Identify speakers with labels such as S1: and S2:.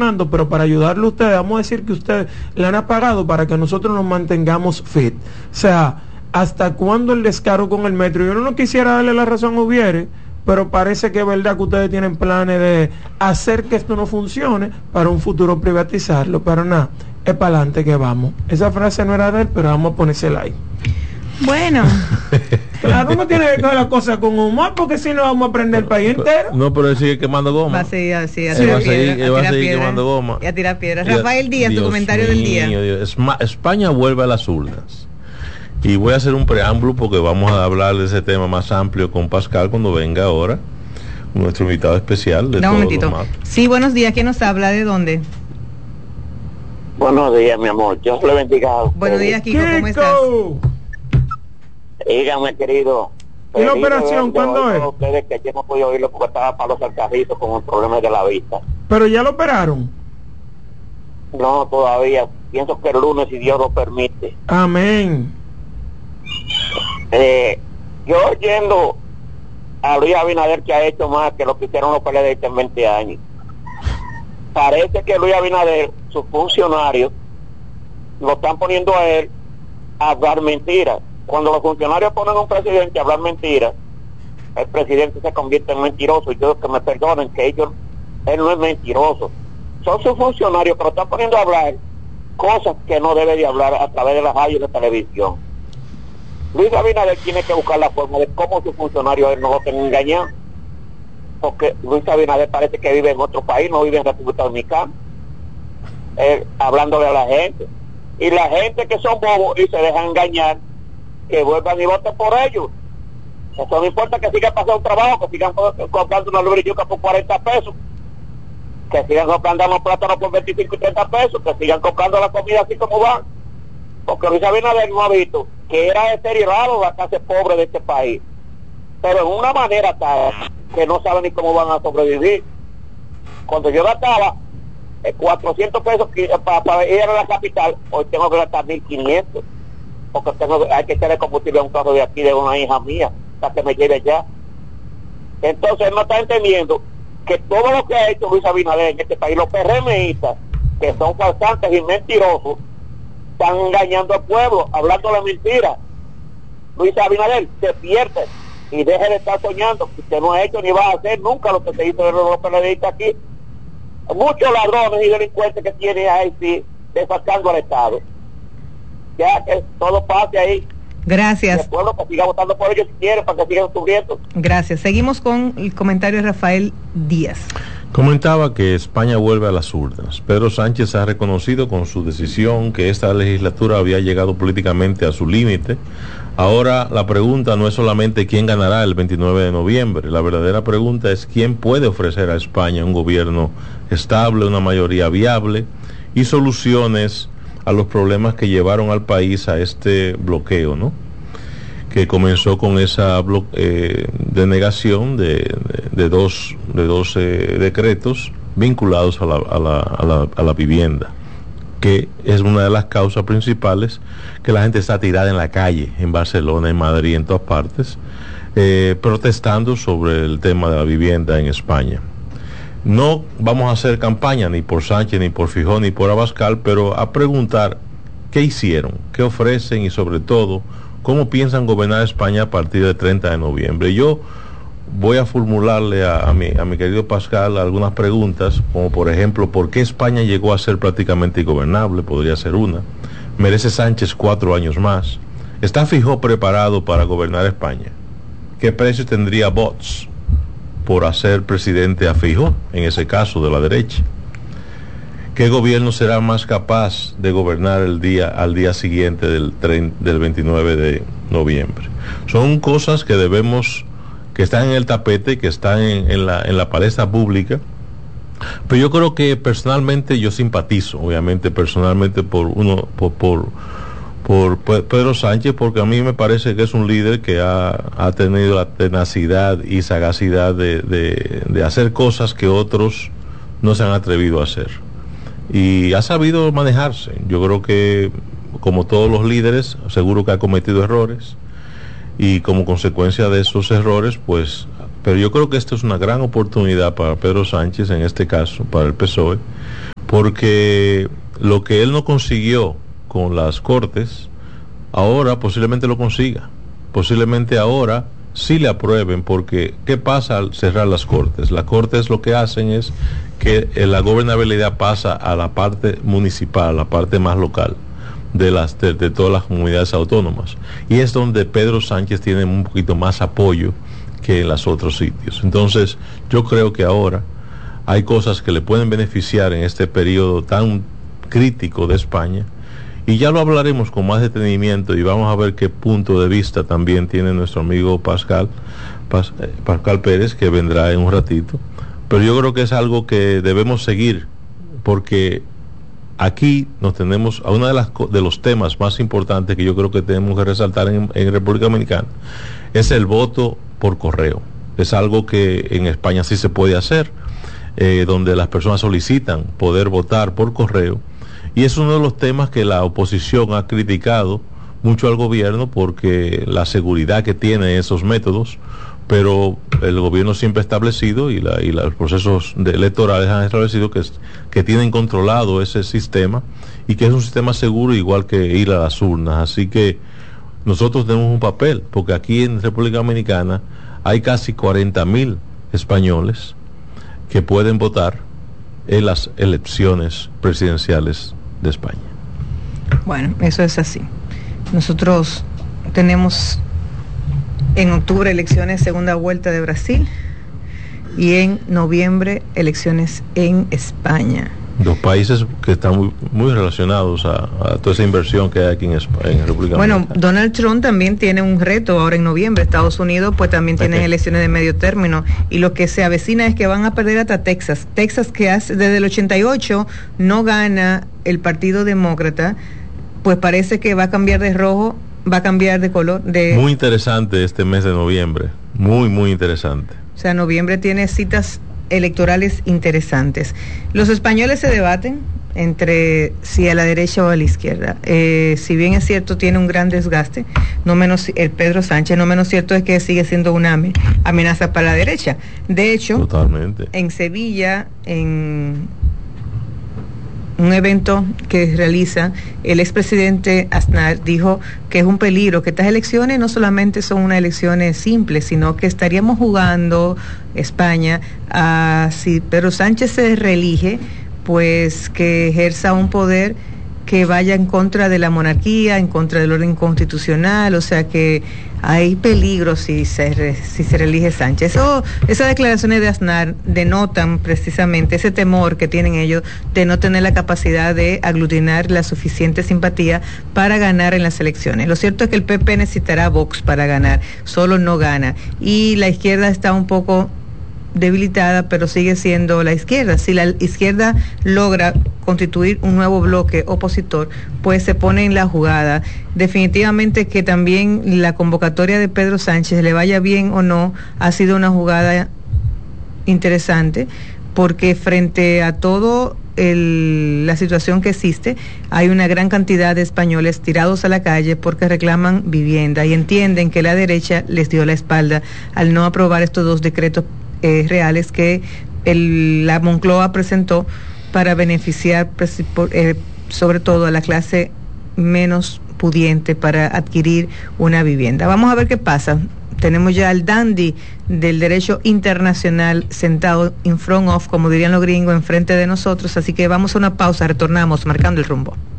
S1: funcionando, pero para ayudarle a ustedes, vamos a decir que ustedes le han pagado para que nosotros nos mantengamos fit. O sea, ¿hasta cuándo el descaro con el metro? Yo no quisiera darle la razón a Ubiere, pero parece que es verdad que ustedes tienen planes de hacer que esto no funcione para un futuro privatizarlo, pero nada, es para adelante que vamos. Esa frase no era de él, pero vamos a ponérsela ahí.
S2: Bueno.
S1: Claro, uno tiene que ver la cosa con humor, porque si no vamos a prender el país entero.
S3: No, pero él sigue quemando goma.
S2: Va a seguir así, a
S3: va
S2: tirar
S3: a seguir quemando goma.
S2: Y a tirar piedras. Rafael Díaz, tu comentario del día.
S3: España vuelve a las urnas. Y voy a hacer un preámbulo porque vamos a hablar de ese tema más amplio con Pascal cuando venga ahora, nuestro invitado especial.
S2: Un momentito. Sí, buenos días. ¿Quién nos habla? ¿De dónde?
S4: Buenos días, mi amor. Dios le bendiga.
S2: Buenos días, Kiko. ¿Cómo estás?
S4: Dígame, querido.
S1: ¿Y la operación cuándo es?
S4: Ustedes que yo no podía oírlo porque estaba para los alcarritos con un problema de la vista.
S1: ¿Pero ya lo operaron?
S4: No, todavía. Pienso que el lunes, si Dios lo permite.
S1: Amén.
S4: Yo oyendo a Luis Abinader, que ha hecho más que lo que hicieron los PLD en 20 años. Parece que Luis Abinader, sus funcionarios, lo están poniendo a él a hablar mentiras. Cuando los funcionarios ponen a un presidente a hablar mentiras, el presidente se convierte en mentiroso. Y yo, que me perdonen, que él no es mentiroso. Son sus funcionarios que lo están poniendo a hablar cosas que no debe de hablar a través de la radio y de la televisión. Luis Abinader tiene que buscar la forma de cómo sus funcionarios no lo tengan engañado, porque Luis Abinader parece que vive en otro país, no vive en República Dominicana, hablándole a la gente, y la gente que son bobos y se dejan engañar, que vuelvan y voten por ellos. Eso no importa, que sigan pasando un trabajo, que sigan comprando una lubriyuca por 40 pesos, que sigan comprando los plátanos por 25 y 30 pesos, que sigan comprando la comida así como van, porque Luis Abinader no ha visto que era deteriorado la clase pobre de este país, pero en una manera tal que no saben ni cómo van a sobrevivir. Cuando yo gastaba 400 pesos para ir a la capital, hoy tengo que gastar 1.500, porque hay que echarle combustible a un carro de aquí, de una hija mía, para que me lleve ya. Entonces no está entendiendo que todo lo que ha hecho Luis Abinader en este país, los PRMistas, que son falsantes y mentirosos, están engañando al pueblo, hablando de mentiras. Luis Abinader, se pierde y deje de estar soñando, que usted no ha hecho ni va a hacer nunca lo que se hizo de los PLDistas aquí. Muchos ladrones y delincuentes que tiene ahí, sí, desfalcando al Estado. Ya que todo pase ahí.
S2: Gracias.
S4: El pueblo que siga votando por ellos si quiere, para que sigan sufriendo.
S2: Gracias. Seguimos con el comentario de Rafael Díaz.
S3: Comentaba que España vuelve a las urnas. Pedro Sánchez ha reconocido con su decisión que esta legislatura había llegado políticamente a su límite. Ahora la pregunta no es solamente quién ganará el 29 de noviembre. La verdadera pregunta es quién puede ofrecer a España un gobierno estable, una mayoría viable y soluciones a los problemas que llevaron al país a este bloqueo, ¿no? Que comenzó con esa denegación de dos decretos vinculados a la vivienda, que es una de las causas principales que la gente está tirada en la calle, en Barcelona, en Madrid, en todas partes, protestando sobre el tema de la vivienda en España. No vamos a hacer campaña ni por Sánchez, ni por Feijóo, ni por Abascal, pero a preguntar qué hicieron, qué ofrecen y sobre todo cómo piensan gobernar España a partir del 30 de noviembre. Yo voy a formularle a mi querido Pascal algunas preguntas, como por ejemplo, ¿por qué España llegó a ser prácticamente ingobernable? Podría ser una. ¿Merece Sánchez 4 años más? ¿Está Feijóo preparado para gobernar España? ¿Qué precio tendría Vox por hacer presidente a Feijóo, en ese caso de la derecha? ¿Qué gobierno será más capaz de gobernar al día siguiente del 29 de noviembre? Son cosas que que están en el tapete, que están en la palestra pública, pero yo creo que personalmente yo simpatizo, obviamente personalmente por Pedro Sánchez, porque a mí me parece que es un líder que ha tenido la tenacidad y sagacidad de hacer cosas que otros no se han atrevido a hacer, y ha sabido manejarse. Yo creo que, como todos los líderes, seguro que ha cometido errores, y como consecuencia de esos errores, pero yo creo que esto es una gran oportunidad para Pedro Sánchez, en este caso, para el PSOE, porque lo que él no consiguió con las Cortes, ahora posiblemente lo consiga. Posiblemente ahora sí le aprueben, porque ¿qué pasa al cerrar las Cortes? Las Cortes lo que hacen es que la gobernabilidad pasa a la parte municipal, la parte más local de todas las comunidades autónomas, y es donde Pedro Sánchez tiene un poquito más apoyo que en los otros sitios. Entonces yo creo que ahora hay cosas que le pueden beneficiar en este periodo tan crítico de España, y ya lo hablaremos con más detenimiento y vamos a ver qué punto de vista también tiene nuestro amigo Pascal Pérez, que vendrá en un ratito. Pero yo creo que es algo que debemos seguir, porque aquí nos tenemos a uno de los temas más importantes que yo creo que tenemos que resaltar en República Dominicana, es el voto por correo. Es algo que en España sí se puede hacer, donde las personas solicitan poder votar por correo, y es uno de los temas que la oposición ha criticado mucho al gobierno, porque la seguridad que tiene esos métodos, pero el gobierno siempre ha establecido y los procesos electorales han establecido que tienen controlado ese sistema y que es un sistema seguro, igual que ir a las urnas. Así que nosotros tenemos un papel, porque aquí en República Dominicana hay casi 40,000 españoles que pueden votar en las elecciones presidenciales de España.
S2: Bueno, eso es así. Nosotros tenemos en octubre elecciones segunda vuelta de Brasil y en noviembre elecciones en España.
S3: Dos países que están muy relacionados a toda esa inversión que hay aquí en República Dominicana.
S2: Bueno, Donald Trump también tiene un reto ahora en noviembre. Estados Unidos pues también tienen elecciones de medio término, y lo que se avecina es que van a perder hasta Texas. Texas, que desde el 88 no gana el Partido Demócrata, pues parece que va a cambiar de rojo, va a cambiar de color.
S3: Muy interesante este mes de noviembre, muy interesante.
S2: O sea, noviembre tiene citas electorales interesantes. Los españoles se debaten entre si a la derecha o a la izquierda. Si bien es cierto, tiene un gran desgaste, no menos el Pedro Sánchez, no menos cierto es que sigue siendo una amenaza para la derecha. De hecho,
S3: totalmente.
S2: En Sevilla, en un evento que realiza el expresidente Aznar, dijo que es un peligro, que estas elecciones no solamente son unas elecciones simples, sino que estaríamos jugando España a, si Pedro Sánchez se reelige, pues que ejerza un poder que vaya en contra de la monarquía, en contra del orden constitucional, o sea que hay peligro si se reelige Sánchez. Esas declaraciones de Aznar denotan precisamente ese temor que tienen ellos de no tener la capacidad de aglutinar la suficiente simpatía para ganar en las elecciones. Lo cierto es que el PP necesitará Vox para ganar, solo no gana, y la izquierda está un poco debilitada, pero sigue siendo la izquierda. Si la izquierda logra constituir un nuevo bloque opositor, pues se pone en la jugada. Definitivamente que también la convocatoria de Pedro Sánchez, le vaya bien o no, ha sido una jugada interesante, porque frente a todo la situación que existe, hay una gran cantidad de españoles tirados a la calle porque reclaman vivienda y entienden que la derecha les dio la espalda al no aprobar estos dos decretos reales que la Moncloa presentó para beneficiar sobre todo a la clase menos pudiente para adquirir una vivienda. Vamos a ver qué pasa. Tenemos ya al dandy del derecho internacional sentado in front of, como dirían los gringos, enfrente de nosotros, así que vamos a una pausa, retornamos marcando el rumbo.